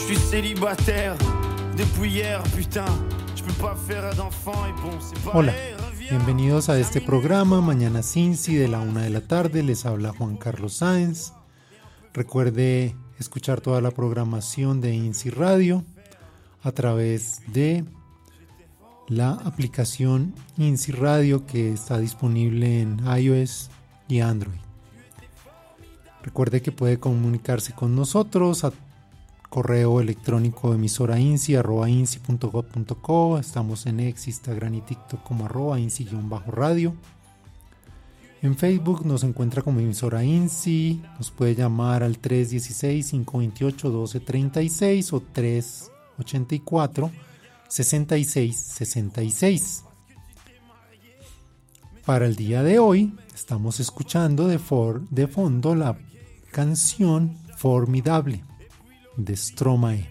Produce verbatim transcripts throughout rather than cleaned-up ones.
suis célibataire depuis hier, putain. Je peux pas faire d'enfant et bon, c'est pas. Hola, bienvenidos a este programa Mañana Cincy de la una de la tarde. Les habla Juan Carlos Sáenz. Recuerde escuchar toda la programación de INSI Radio a través de la aplicación INSI Radio que está disponible en iOS y Android. Recuerde que puede comunicarse con nosotros a correo electrónico emisora insi arroba insi punto gob punto co. Estamos en X, Instagram y TikTok como arroba insi-radio. En Facebook nos encuentra como emisora INSI. Nos puede llamar al tres uno seis, cinco dos ocho, uno dos tres seis o tres ocho cuatro, seis seis seis seis. Para el día de hoy estamos escuchando de, for, de fondo la canción Formidable de Stromae,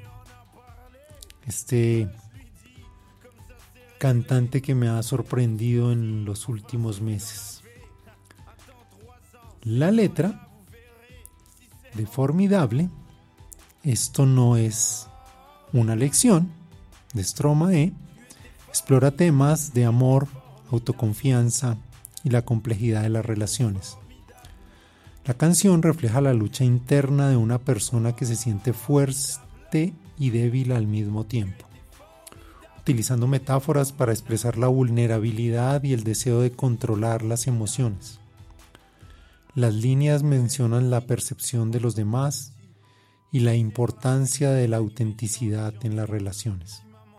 este cantante que me ha sorprendido en los últimos meses. La letra de Formidable, esto no es una lección, de Stromae, explora temas de amor, autoconfianza y la complejidad de las relaciones. La canción refleja la lucha interna de una persona que se siente fuerte y débil al mismo tiempo, utilizando metáforas para expresar la vulnerabilidad y el deseo de controlar las emociones. Las líneas mencionan la percepción de los demás y la importancia de la autenticidad en las relaciones.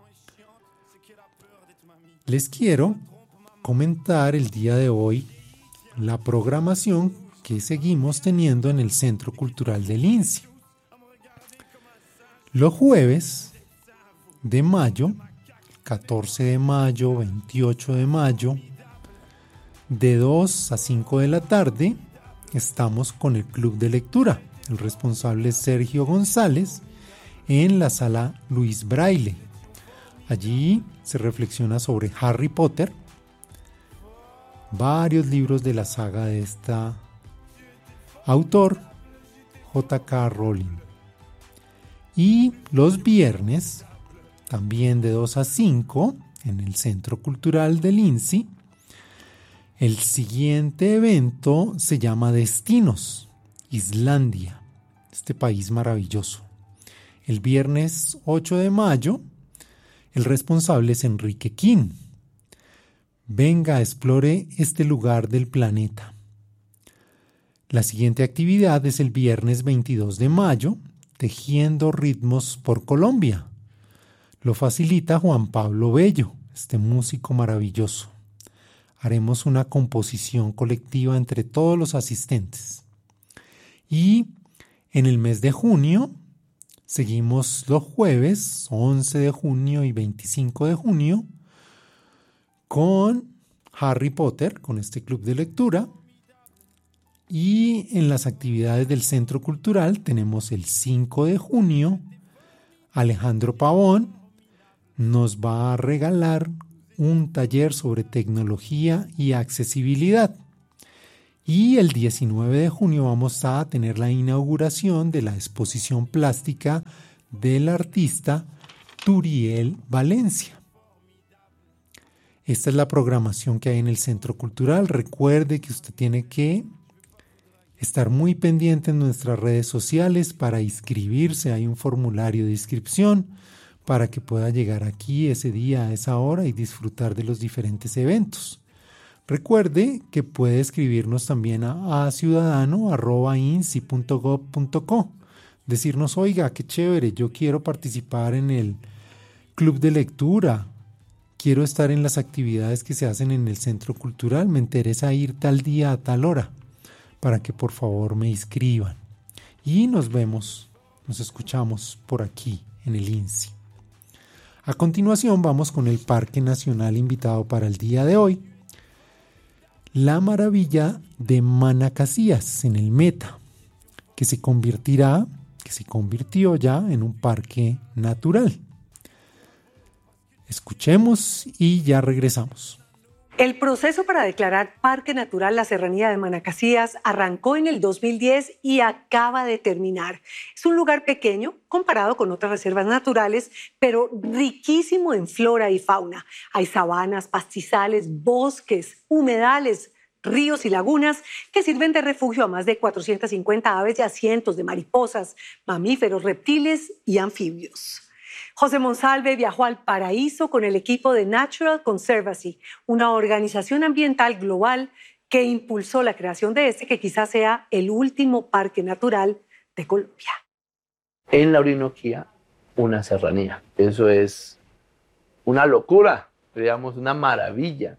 Les quiero comentar el día de hoy la programación que seguimos teniendo en el Centro Cultural del INSI. Los jueves de mayo, catorce de mayo, veintiocho de mayo, de dos a cinco de la tarde, estamos con el Club de Lectura. El responsable es Sergio González en la sala Luis Braille. Allí se reflexiona sobre Harry Potter, varios libros de la saga de esta autor, J K Rowling. Y los viernes, también de dos a cinco, en el Centro Cultural del INSI, el siguiente evento se llama Destinos, Islandia, este país maravilloso. El viernes ocho de mayo, el responsable es Enrique King. Venga, explore este lugar del planeta. La siguiente actividad es el viernes veintidós de mayo, Tejiendo ritmos por Colombia. Lo facilita Juan Pablo Bello, este músico maravilloso. Haremos una composición colectiva entre todos los asistentes. Y en el mes de junio, seguimos los jueves, once de junio y veinticinco de junio, con Harry Potter, con este club de lectura. Y en las actividades del Centro Cultural tenemos el cinco de junio, Alejandro Pavón nos va a regalar un taller sobre tecnología y accesibilidad. Y el diecinueve de junio vamos a tener la inauguración de la exposición plástica del artista Turiel Valencia. Esta es la programación que hay en el Centro Cultural. Recuerde que usted tiene que estar muy pendiente en nuestras redes sociales para inscribirse. Hay un formulario de inscripción para que pueda llegar aquí ese día, a esa hora y disfrutar de los diferentes eventos. Recuerde que puede escribirnos también a, a ciudadano arroba insi punto gob punto co. Decirnos, oiga, qué chévere, yo quiero participar en el club de lectura, quiero estar en las actividades que se hacen en el Centro Cultural, me interesa ir tal día a tal hora, para que por favor me inscriban. Y nos vemos, nos escuchamos por aquí en el INSI. A continuación vamos con el Parque Nacional invitado para el día de hoy. La maravilla de Manacasías en el Meta, que se convertirá, que se convirtió ya en un parque natural. Escuchemos y ya regresamos. El proceso para declarar Parque Natural la Serranía de Manacasías arrancó en el dos mil diez y acaba de terminar. Es un lugar pequeño comparado con otras reservas naturales, pero riquísimo en flora y fauna. Hay sabanas, pastizales, bosques, humedales, ríos y lagunas que sirven de refugio a más de cuatrocientas cincuenta aves y a cientos de mariposas, mamíferos, reptiles y anfibios. José Monsalve viajó al paraíso con el equipo de Natural Conservancy, una organización ambiental global que impulsó la creación de este que quizás sea el último parque natural de Colombia. En la Orinoquía, una serranía. Eso es una locura, digamos, una maravilla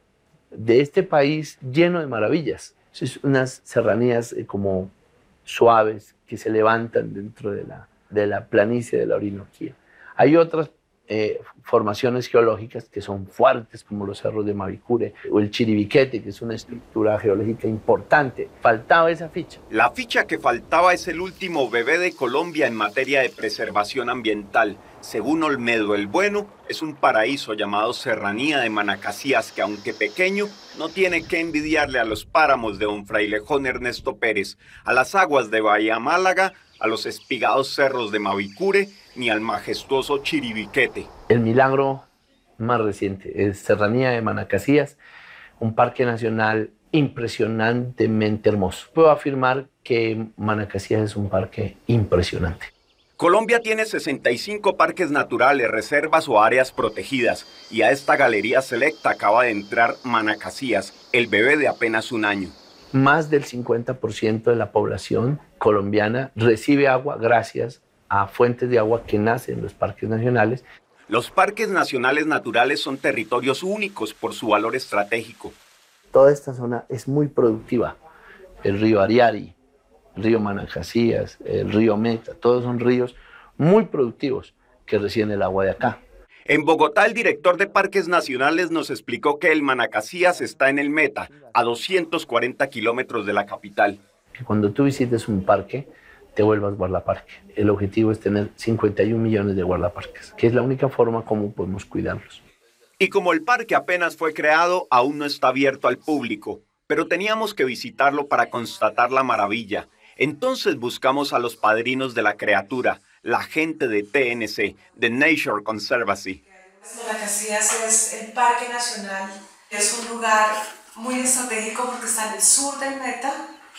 de este país lleno de maravillas. Es unas serranías eh, como suaves que se levantan dentro de la, de la planicie de la Orinoquía. Hay otras eh, formaciones geológicas que son fuertes, como los cerros de Mavicure o el Chiribiquete, que es una estructura geológica importante. Faltaba esa ficha. La ficha que faltaba es el último bebé de Colombia en materia de preservación ambiental. Según Olmedo el Bueno, es un paraíso llamado Serranía de Manacasías que, aunque pequeño, no tiene que envidiarle a los páramos de don Frailejón Ernesto Pérez, a las aguas de Bahía Málaga, a los espigados cerros de Mavicure, ni al majestuoso Chiribiquete. El milagro más reciente es Serranía de Manacasías, un parque nacional impresionantemente hermoso. Puedo afirmar que Manacasías es un parque impresionante. Colombia tiene sesenta y cinco parques naturales, reservas o áreas protegidas, y a esta galería selecta acaba de entrar Manacasías, el bebé de apenas un año. Más del cincuenta por ciento de la población colombiana recibe agua gracias a fuentes de agua que nacen en los parques nacionales. Los parques nacionales naturales son territorios únicos por su valor estratégico. Toda esta zona es muy productiva. El río Ariari, el río Manacasías, el río Meta, todos son ríos muy productivos que reciben el agua de acá. En Bogotá, el director de Parques Nacionales nos explicó que el Manacasías está en el Meta, a doscientos cuarenta kilómetros de la capital. Que cuando tú visites un parque, te vuelvas guardaparque. El objetivo es tener cincuenta y un millones de guardaparques, que es la única forma como podemos cuidarlos. Y como el parque apenas fue creado, aún no está abierto al público, pero teníamos que visitarlo para constatar la maravilla. Entonces buscamos a los padrinos de la criatura, la gente de T N C, de Nature Conservancy. Manacasías es el Parque Nacional, es un lugar muy estratégico porque está en el sur del Meta,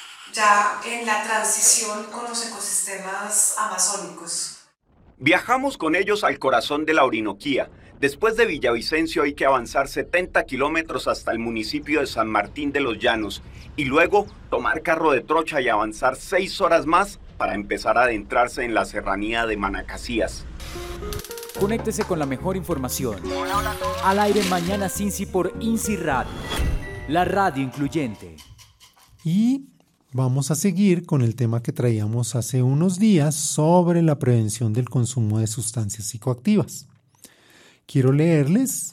ya en la transición con los ecosistemas amazónicos. Viajamos con ellos al corazón de la Orinoquía. Después de Villavicencio hay que avanzar setenta kilómetros hasta el municipio de San Martín de los Llanos y luego tomar carro de trocha y avanzar seis horas más para empezar a adentrarse en la serranía de Manacasías. Conéctese con la mejor información. Al aire mañana Cincy por INSI Radio, la radio incluyente. Y vamos a seguir con el tema que traíamos hace unos días sobre la prevención del consumo de sustancias psicoactivas. Quiero leerles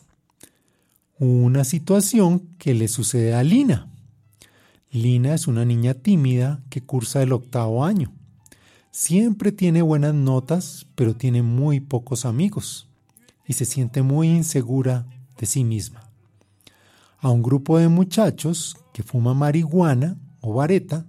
una situación que le sucede a Lina. Lina es una niña tímida que cursa el octavo año. Siempre tiene buenas notas, pero tiene muy pocos amigos y se siente muy insegura de sí misma. A un grupo de muchachos que fuman marihuana o vareta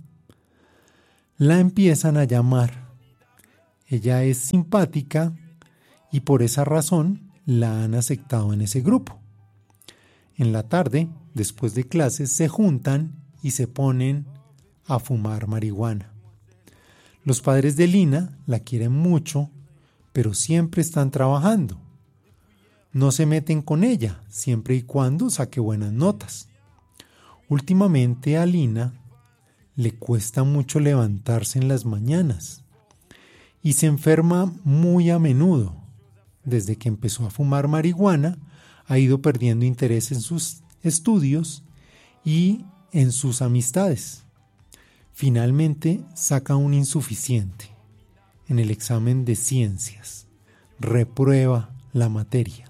la empiezan a llamar. Ella es simpática y por esa razón la han aceptado en ese grupo. En la tarde, después de clases, se juntan y se ponen a fumar marihuana. Los padres de Lina la quieren mucho, pero siempre están trabajando. No se meten con ella, siempre y cuando saque buenas notas. Últimamente a Lina le cuesta mucho levantarse en las mañanas y se enferma muy a menudo. Desde que empezó a fumar marihuana, ha ido perdiendo interés en sus estudios y en sus amistades. Finalmente saca un insuficiente en el examen de ciencias. Reprueba la materia.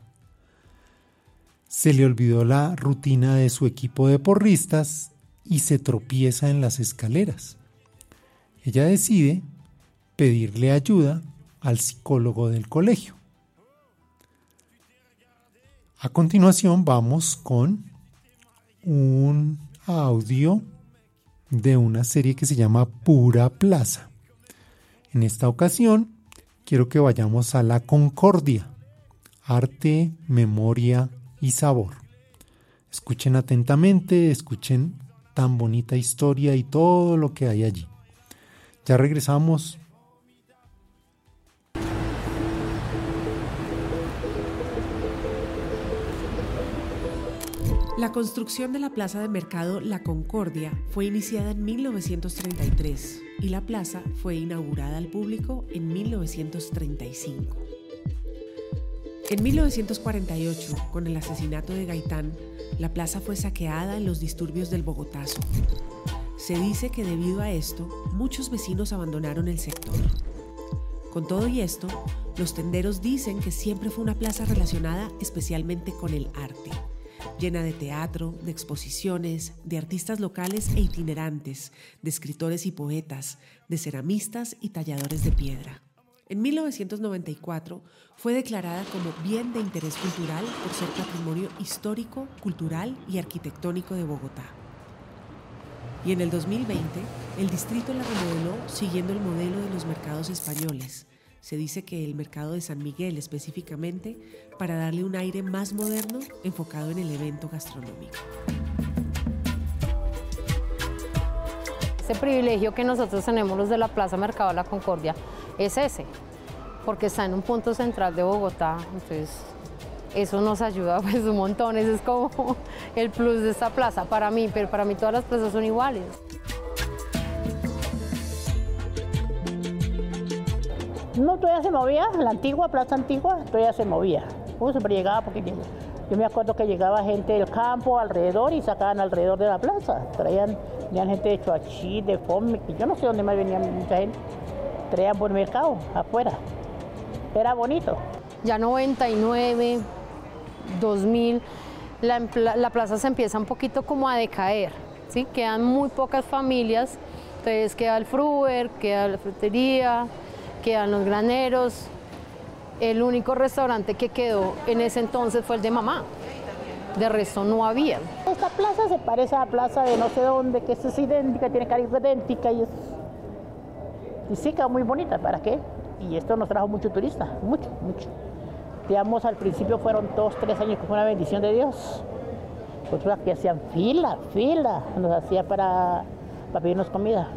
Se le olvidó la rutina de su equipo de porristas y se tropieza en las escaleras. Ella decide pedirle ayuda al psicólogo del colegio. A continuación vamos con un audio de una serie que se llama Pura Plaza. En esta ocasión quiero que vayamos a La Concordia, arte, memoria y sabor. Escuchen atentamente, escuchen tan bonita historia y todo lo que hay allí. Ya regresamos. La construcción de la plaza de mercado La Concordia fue iniciada en mil novecientos treinta y tres y la plaza fue inaugurada al público en mil novecientos treinta y cinco. En mil novecientos cuarenta y ocho, con el asesinato de Gaitán, la plaza fue saqueada en los disturbios del Bogotazo. Se dice que debido a esto, muchos vecinos abandonaron el sector. Con todo y esto, los tenderos dicen que siempre fue una plaza relacionada especialmente con el arte, llena de teatro, de exposiciones, de artistas locales e itinerantes, de escritores y poetas, de ceramistas y talladores de piedra. En mil novecientos noventa y cuatro fue declarada como Bien de Interés Cultural por ser patrimonio histórico, cultural y arquitectónico de Bogotá. Y en el dos mil veinte, el distrito la remodeló siguiendo el modelo de los mercados españoles. Se dice que el mercado de San Miguel específicamente, para darle un aire más moderno enfocado en el evento gastronómico. Ese privilegio que nosotros tenemos los de la Plaza Mercado La Concordia es ese, porque está en un punto central de Bogotá, entonces eso nos ayuda pues un montón, ese es como el plus de esta plaza para mí, pero para mí todas las plazas son iguales. No, todavía se movía, la antigua, plaza antigua, todavía se movía. Uno siempre llegaba porque yo me acuerdo que llegaba gente del campo alrededor y sacaban alrededor de la plaza. Traían, venían gente de Choachí, de Fome, yo no sé dónde más venía mucha gente. Traían buen mercado afuera. Era bonito. Ya noventa y nueve, dos mil, la, la plaza se empieza un poquito como a decaer, ¿sí? Quedan muy pocas familias, entonces queda el fruver, queda la frutería, quedan los graneros. El único restaurante que quedó en ese entonces fue el de mamá. De resto no había. Esta plaza se parece a la plaza de no sé dónde, que es idéntica, tiene cariño idéntica y es... Y sí, quedó muy bonita, ¿para qué? Y esto nos trajo mucho turista, mucho, mucho. Digamos, al principio fueron dos, tres años que fue una bendición de Dios. Otros que hacían fila, fila, nos hacía para, para pedirnos comida.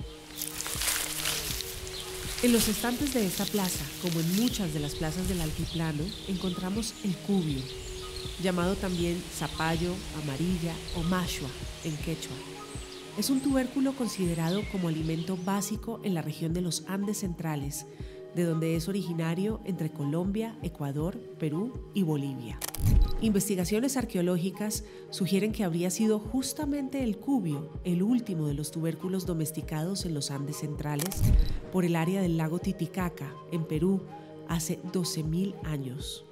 En los estantes de esta plaza, como en muchas de las plazas del altiplano, encontramos el cubio, llamado también zapallo, amarilla o mashua en quechua. Es un tubérculo considerado como alimento básico en la región de los Andes centrales, de donde es originario entre Colombia, Ecuador, Perú y Bolivia. Investigaciones arqueológicas sugieren que habría sido justamente el cubio el último de los tubérculos domesticados en los Andes centrales por el área del lago Titicaca, en Perú, hace doce mil años.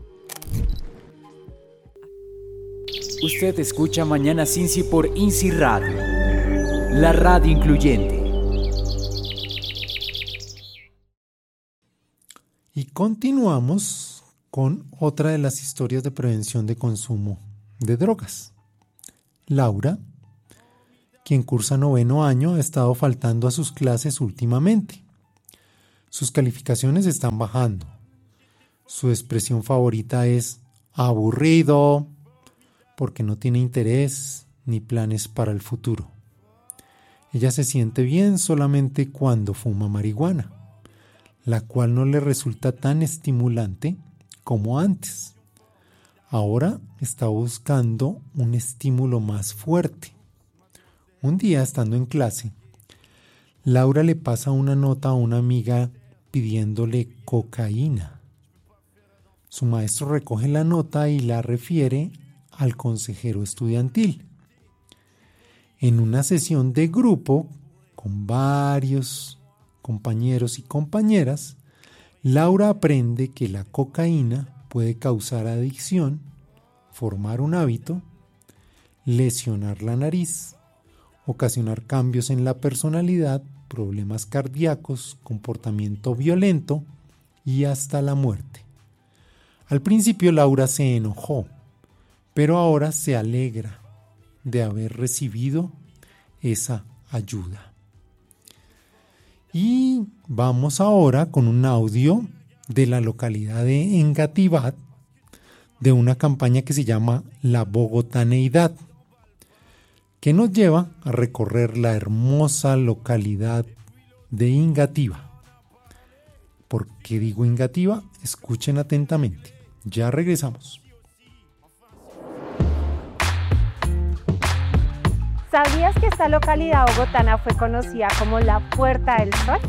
Usted escucha Mañana Cincy por INSI Radio, la radio incluyente. Y continuamos con otra de las historias de prevención de consumo de drogas. Laura, quien cursa noveno año, ha estado faltando a sus clases últimamente. Sus calificaciones están bajando. Su expresión favorita es aburrido, porque no tiene interés ni planes para el futuro. Ella se siente bien solamente cuando fuma marihuana, la cual no le resulta tan estimulante como antes. Ahora está buscando un estímulo más fuerte. Un día, estando en clase, Laura le pasa una nota a una amiga pidiéndole cocaína. Su maestro recoge la nota y la refiere al consejero estudiantil. En una sesión de grupo con varios compañeros y compañeras, Laura aprende que la cocaína puede causar adicción, formar un hábito, lesionar la nariz, ocasionar cambios en la personalidad, problemas cardíacos, comportamiento violento y hasta la muerte. Al principio Laura se enojó, pero ahora se alegra de haber recibido esa ayuda. Y vamos ahora con un audio de la localidad de Engativá, de una campaña que se llama La Bogotaneidad, que nos lleva a recorrer la hermosa localidad de Engativá. ¿Por qué digo Engativá? Escuchen atentamente. Ya regresamos. ¿Sabías que esta localidad bogotana fue conocida como la Puerta del Sol?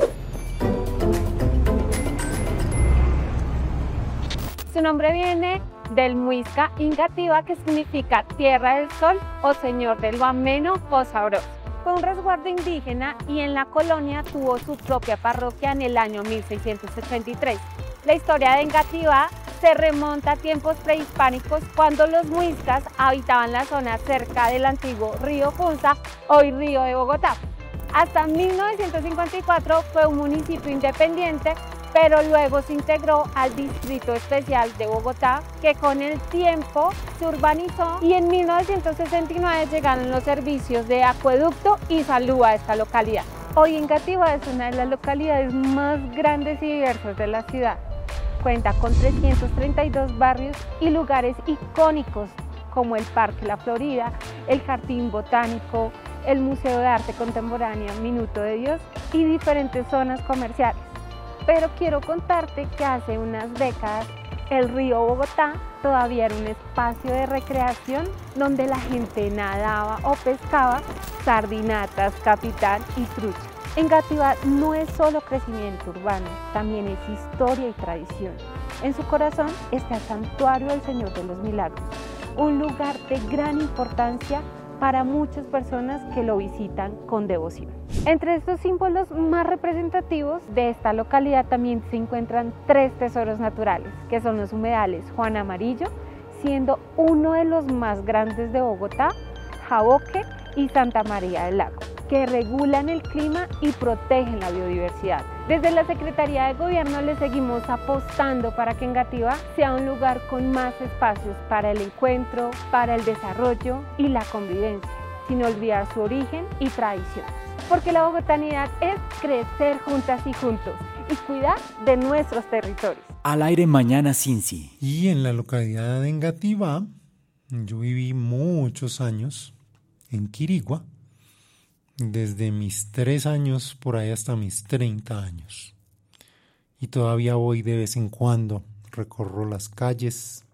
Su nombre viene del muisca Engativá, que significa Tierra del Sol o Señor del lo ameno o sabroso. Fue un resguardo indígena y en la colonia tuvo su propia parroquia en el año mil seiscientos ochenta y tres. La historia de Engativá se remonta a tiempos prehispánicos, cuando los muiscas habitaban la zona cerca del antiguo río Funza, hoy río de Bogotá. Hasta mil novecientos cincuenta y cuatro fue un municipio independiente, pero luego se integró al Distrito Especial de Bogotá, que con el tiempo se urbanizó, y en mil novecientos sesenta y nueve llegaron los servicios de acueducto y salud a esta localidad. Hoy Engativá es una de las localidades más grandes y diversas de la ciudad. Cuenta con trescientos treinta y dos barrios y lugares icónicos como el Parque La Florida, el Jardín Botánico, el Museo de Arte Contemporáneo Minuto de Dios y diferentes zonas comerciales. Pero quiero contarte que hace unas décadas el río Bogotá todavía era un espacio de recreación donde la gente nadaba o pescaba sardinatas, capitán y trucha. Engativá no es solo crecimiento urbano, también es historia y tradición. En su corazón está el Santuario del Señor de los Milagros, un lugar de gran importancia para muchas personas que lo visitan con devoción. Entre estos símbolos más representativos de esta localidad también se encuentran tres tesoros naturales, que son los humedales Juan Amarillo, siendo uno de los más grandes de Bogotá, Jaboque y Santa María del Lago, que regulan el clima y protegen la biodiversidad. Desde la Secretaría de Gobierno le seguimos apostando para que Engativá sea un lugar con más espacios para el encuentro, para el desarrollo y la convivencia, sin olvidar su origen y tradición. Porque la bogotanidad es crecer juntas y juntos y cuidar de nuestros territorios. Al aire mañana Cincy. Y en la localidad de Engativá, yo viví muchos años en Quirigua, desde mis tres años por ahí hasta mis treinta años. Y todavía voy de vez en cuando, recorro las calles,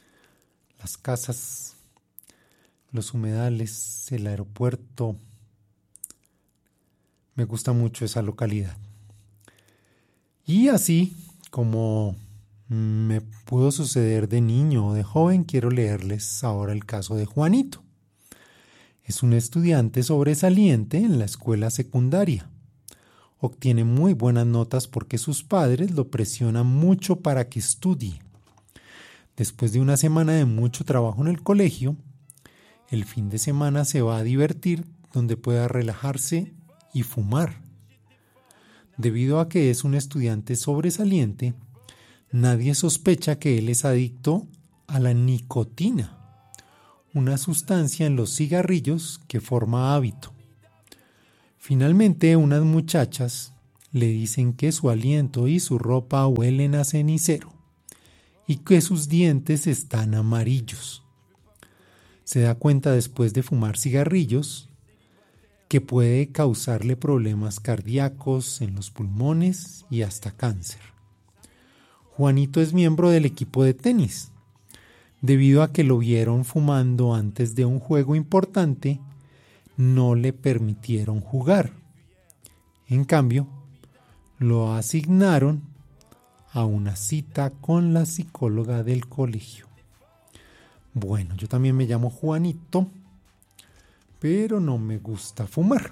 las casas, los humedales, el aeropuerto. Me gusta mucho esa localidad. Y así como me pudo suceder de niño o de joven, quiero leerles ahora el caso de Juanito. Es un estudiante sobresaliente en la escuela secundaria. Obtiene muy buenas notas porque sus padres lo presionan mucho para que estudie. Después de una semana de mucho trabajo en el colegio, el fin de semana se va a divertir donde pueda relajarse y fumar. Debido a que es un estudiante sobresaliente, nadie sospecha que él es adicto a la nicotina, una sustancia en los cigarrillos que forma hábito. Finalmente, unas muchachas le dicen que su aliento y su ropa huelen a cenicero y que sus dientes están amarillos. Se da cuenta después de fumar cigarrillos que puede causarle problemas cardíacos en los pulmones y hasta cáncer. Juanito es miembro del equipo de tenis. Debido a que lo vieron fumando antes de un juego importante, no le permitieron jugar. En cambio, lo asignaron a una cita con la psicóloga del colegio. Bueno, yo también me llamo Juanito, pero no me gusta fumar.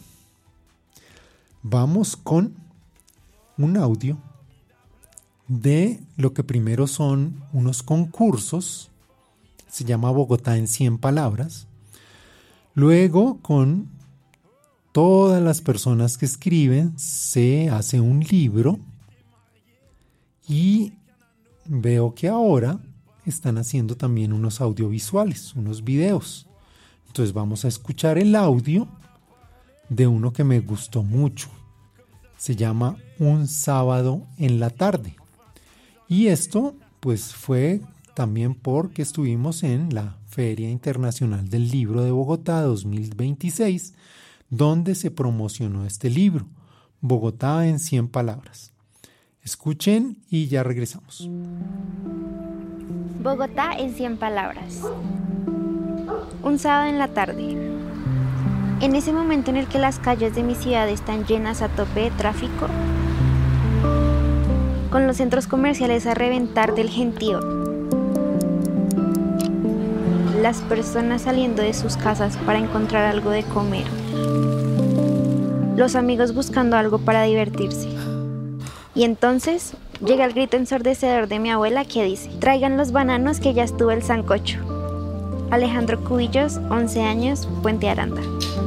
Vamos con un audio de lo que primero son unos concursos. Se llama Bogotá en cien palabras. Luego, con todas las personas que escriben, se hace un libro. Y veo que ahora están haciendo también unos audiovisuales, unos videos. Entonces vamos a escuchar el audio de uno que me gustó mucho. Se llama Un sábado en la tarde. Y esto pues fue también porque estuvimos en la Feria Internacional del Libro de Bogotá dos mil veintiséis, donde se promocionó este libro, Bogotá en cien palabras. Escuchen y ya regresamos. Bogotá en cien palabras. Un sábado en la tarde. En ese momento en el que las calles de mi ciudad están llenas a tope de tráfico, con los centros comerciales a reventar del gentío, las personas saliendo de sus casas para encontrar algo de comer, los amigos buscando algo para divertirse. Y entonces llega el grito ensordecedor de mi abuela que dice: traigan los bananos que ya estuvo el sancocho. Alejandro Cubillos, once años, Puente Aranda.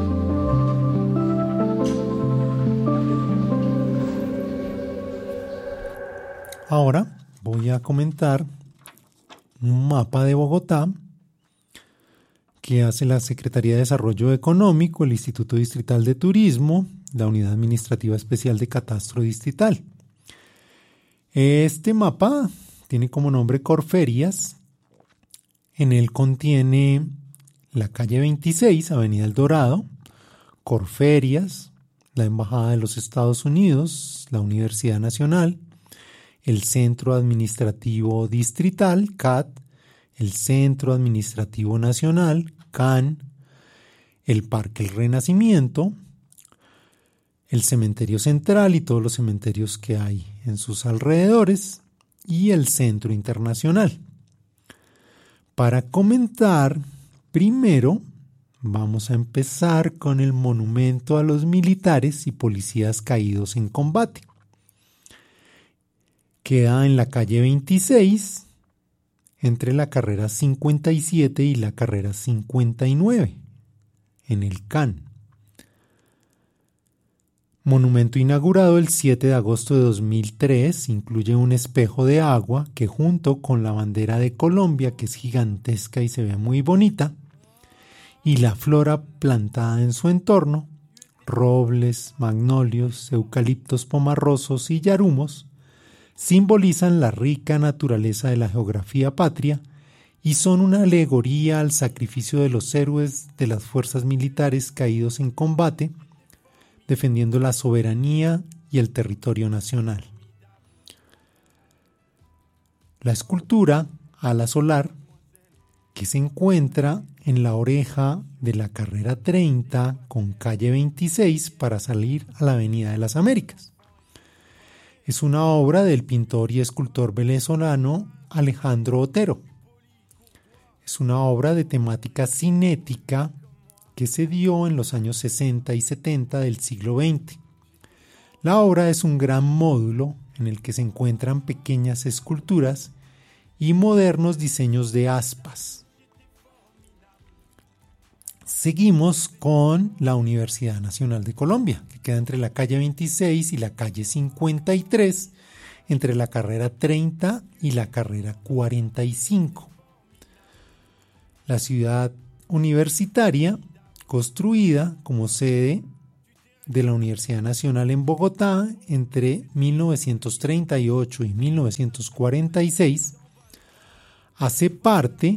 Ahora voy a comentar un mapa de Bogotá que hace la Secretaría de Desarrollo Económico, el Instituto Distrital de Turismo, la Unidad Administrativa Especial de Catastro Distrital. Este mapa tiene como nombre Corferias. En él contiene la calle veintiséis, Avenida El Dorado, Corferias, la Embajada de los Estados Unidos, la Universidad Nacional, el Centro Administrativo Distrital, C A D, el Centro Administrativo Nacional, C A N, el Parque El Renacimiento, el Cementerio Central y todos los cementerios que hay en sus alrededores, y el Centro Internacional. Para comentar, primero vamos a empezar con el monumento a los militares y policías caídos en combate. Queda en la calle veintiséis, entre la carrera cincuenta y siete y la carrera cincuenta y nueve, en el C A N. Monumento inaugurado el siete de agosto de dos mil tres, incluye un espejo de agua que, junto con la bandera de Colombia, que es gigantesca y se ve muy bonita, y la flora plantada en su entorno, robles, magnolios, eucaliptos pomarrosos y yarumos, simbolizan la rica naturaleza de la geografía patria y son una alegoría al sacrificio de los héroes de las fuerzas militares caídos en combate, defendiendo la soberanía y el territorio nacional. La escultura Ala Solar, que se encuentra en la oreja de la carrera treinta con calle veintiséis para salir a la Avenida de las Américas. Es una obra del pintor y escultor venezolano Alejandro Otero. Es una obra de temática cinética que se dio en los años sesenta y setenta del siglo veinte. La obra es un gran módulo en el que se encuentran pequeñas esculturas y modernos diseños de aspas. Seguimos con la Universidad Nacional de Colombia, que queda entre la calle veintiséis y la calle cincuenta y tres, entre la carrera treinta y la carrera cuarenta y cinco. La ciudad universitaria, construida como sede de la Universidad Nacional en Bogotá entre mil novecientos treinta y ocho y mil novecientos cuarenta y seis, hace parte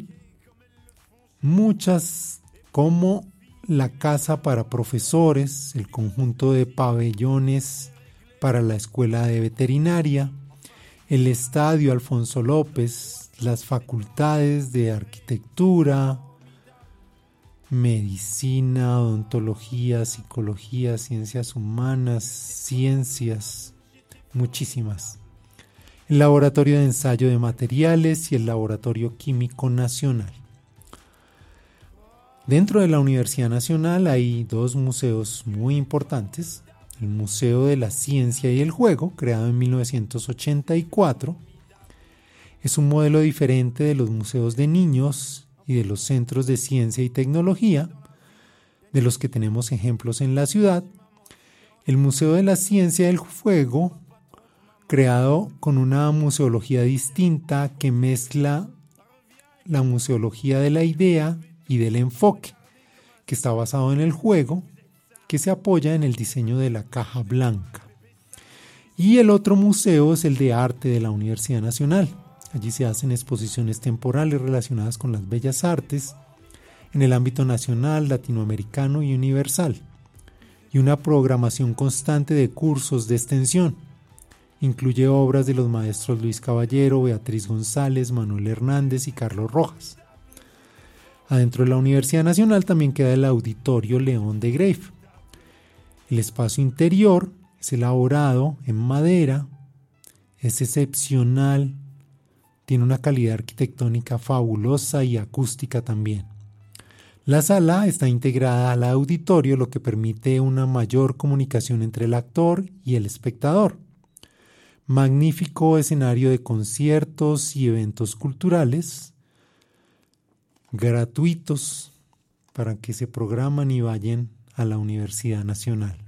muchas como la casa para profesores, el conjunto de pabellones para la escuela de veterinaria, el estadio Alfonso López, las facultades de arquitectura, medicina, odontología, psicología, ciencias humanas, ciencias, muchísimas. El laboratorio de ensayo de materiales y el laboratorio químico nacional. Dentro de la Universidad Nacional hay dos museos muy importantes. El Museo de la Ciencia y el Juego, creado en mil novecientos ochenta y cuatro, es un modelo diferente de los museos de niños y de los centros de ciencia y tecnología, de los que tenemos ejemplos en la ciudad. El Museo de la Ciencia y el Juego, creado con una museología distinta que mezcla la museología de la idea y del enfoque. que está basado en el juego, que se apoya en el diseño de la caja blanca. Y el otro museo es el de arte de la Universidad Nacional. Allí se hacen exposiciones temporales relacionadas con las bellas artes en el ámbito nacional, latinoamericano y universal, y una programación constante de cursos de extensión. Incluye obras de los maestros Luis Caballero, Beatriz González, Manuel Hernández y Carlos Rojas. Adentro de la Universidad Nacional también queda el Auditorio León de Grave. El espacio interior es elaborado en madera, es excepcional, tiene una calidad arquitectónica fabulosa y acústica también. La sala está integrada al auditorio, lo que permite una mayor comunicación entre el actor y el espectador. Magnífico escenario de conciertos y eventos culturales gratuitos para que se programan y vayan a la Universidad Nacional.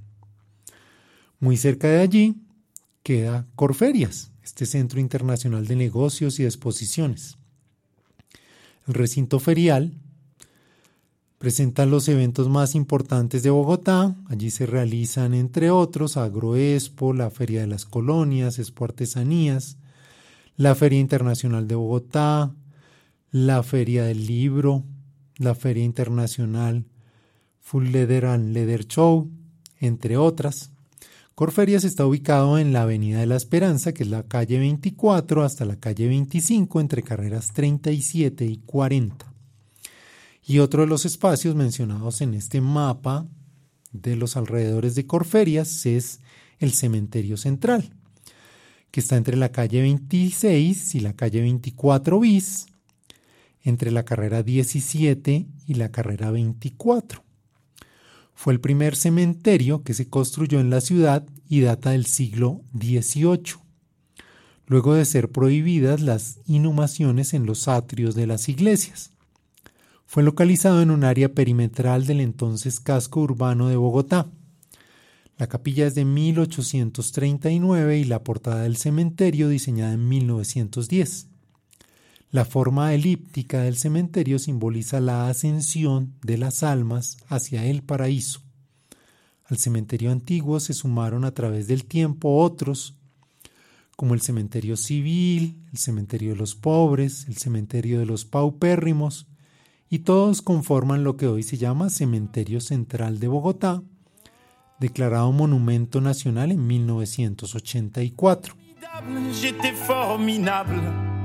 Muy cerca de allí queda Corferias, este centro internacional de negocios y exposiciones. El recinto ferial presenta los eventos más importantes de Bogotá. Allí se realizan, entre otros, Agroexpo, la Feria de las Colonias, Expo Artesanías, la Feria Internacional de Bogotá, la Feria del Libro, la Feria Internacional Full Leather and Leather Show, entre otras. Corferias está ubicado en la Avenida de la Esperanza, que es la calle veinticuatro hasta la calle veinticinco, entre carreras treinta y siete y cuarenta. Y otro de los espacios mencionados en este mapa de los alrededores de Corferias es el Cementerio Central, que está entre la calle veintiséis y la calle veinticuatro bis, entre la carrera diecisiete y la carrera veinticuatro. Fue el primer cementerio que se construyó en la ciudad y data del siglo dieciocho, luego de ser prohibidas las inhumaciones en los atrios de las iglesias. Fue localizado en un área perimetral del entonces casco urbano de Bogotá. La capilla es de mil ochocientos treinta y nueve y la portada del cementerio diseñada en mil novecientos diez. La forma elíptica del cementerio simboliza la ascensión de las almas hacia el paraíso. Al cementerio antiguo se sumaron a través del tiempo otros, como el cementerio civil, el cementerio de los pobres, el cementerio de los paupérrimos, y todos conforman lo que hoy se llama Cementerio Central de Bogotá, declarado Monumento Nacional en mil novecientos ochenta y cuatro. J'étais formidable.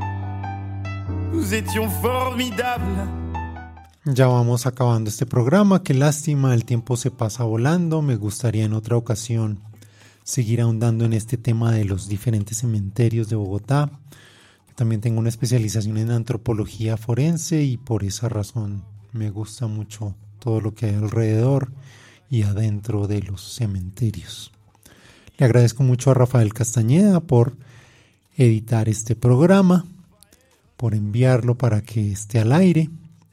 Nous étions formidables. Ya vamos acabando este programa, qué lástima, el tiempo se pasa volando. Me gustaría en otra ocasión seguir ahondando en este tema de los diferentes cementerios de Bogotá. También tengo una especialización en antropología forense y por esa razón me gusta mucho todo lo que hay alrededor y adentro de los cementerios. Le agradezco mucho a Rafael Castañeda por editar este programa, por enviarlo para que esté al aire.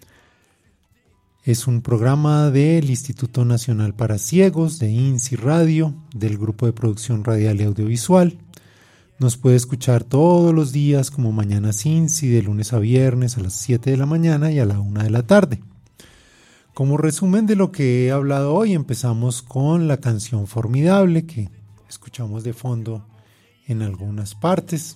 Es un programa del Instituto Nacional para Ciegos, de INSI Radio, del Grupo de Producción Radial y Audiovisual. Nos puede escuchar todos los días como Mañanas INSI, de lunes a viernes a las siete de la mañana y a la una de la tarde. Como resumen de lo que he hablado hoy, empezamos con la canción Formidable, que escuchamos de fondo en algunas partes.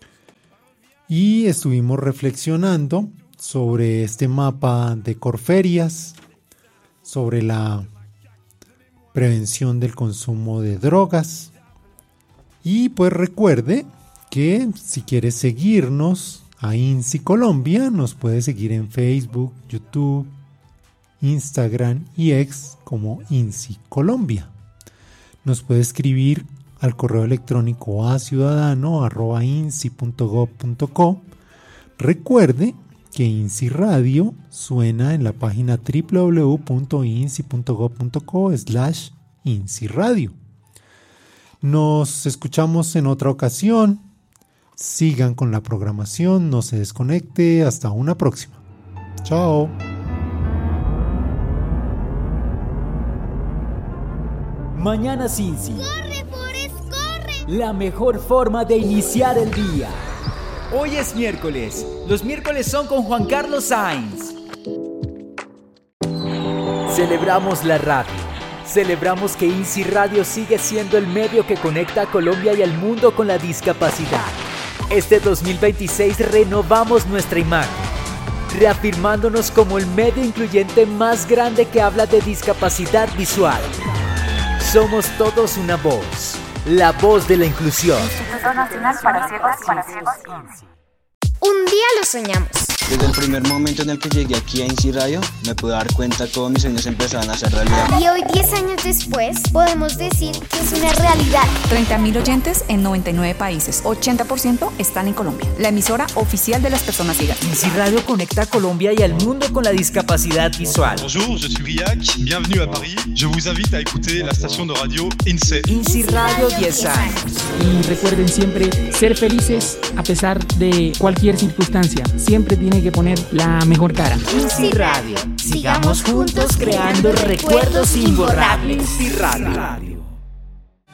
Y estuvimos reflexionando sobre este mapa de Corferias, sobre la prevención del consumo de drogas. Y pues recuerde que si quiere seguirnos a INSI Colombia, nos puede seguir en Facebook, YouTube, Instagram y X como INSI Colombia. Nos puede escribir al correo electrónico a ciudadano arroba insi punto gob punto co. Recuerde que INSI Radio suena en la página doble u doble u doble u punto insi punto gob punto co slash INSI Radio. Nos escuchamos en otra ocasión. Sigan con la programación, no se desconecte. Hasta una próxima. Chao. Mañanas INSI. ¡Corre, Forrest, corre! La mejor forma de iniciar el día. Hoy es miércoles. Los miércoles son con Juan Carlos Sainz. Celebramos la radio. Celebramos que INSI Radio sigue siendo el medio que conecta a Colombia y al mundo con la discapacidad. Este dos mil veintiséis renovamos nuestra imagen, reafirmándonos como el medio incluyente más grande que habla de discapacidad visual. Somos todos una voz, la voz de la inclusión. Instituto Nacional para Ciegos y para Ciegos INSI. Un día lo soñamos. Desde el primer momento en el que llegué aquí a INSI Radio, me pude dar cuenta que todos mis sueños empezaban a ser realidad. Y hoy, diez años después, podemos decir que es una realidad. treinta mil oyentes en noventa y nueve países. ochenta por ciento están en Colombia. La emisora oficial de las personas ciegas. INSI Radio conecta a Colombia y al mundo con la discapacidad visual. Bonjour, je suis Briac. Bienvenue à Paris. Je vous invite à écouter la station de radio INSEE. INSI Radio diez años. Y recuerden siempre ser felices a pesar de cualquier circunstancia. Siempre tienen que poner la mejor cara. INSI Radio. Sigamos juntos creando recuerdos imborrables. INSI Radio.